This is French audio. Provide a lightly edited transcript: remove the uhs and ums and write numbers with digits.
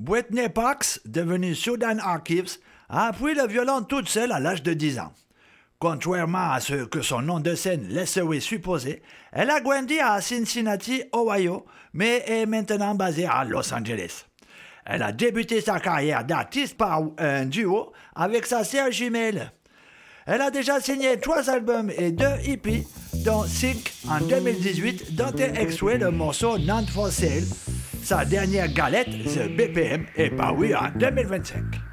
Whitney Parks, devenue Sudan Archives, a appris le violon toute seule à l'âge de 10 ans. Contrairement à ce que son nom de scène laisserait supposer, elle a grandi à Cincinnati, Ohio, mais est maintenant basée à Los Angeles. Elle a débuté sa carrière d'artiste par un duo avec sa sœur jumelle. Elle a déjà signé 3 albums et 2 EP, dont Sick en 2018, dont est extrait le morceau Not for Sale. Sa dernière galette, The BPM, est parue en 2025.